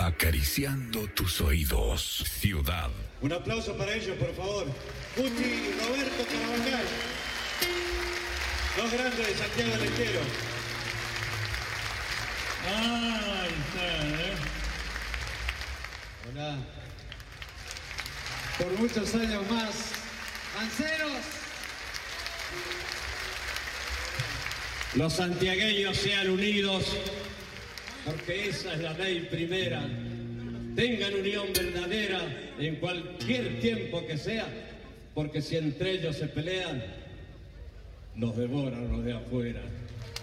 acariciando tus oídos. Ciudad. Un aplauso para ellos, por favor. Guti y Roberto Carabangal, dos grandes de Santiago del Estero. Ahí está, Hola. Por muchos años más. ¡Manceros! Los santiagueños sean unidos, porque esa es la ley primera. Tengan unión verdadera en cualquier tiempo que sea, porque si entre ellos se pelean, los devoran los de afuera.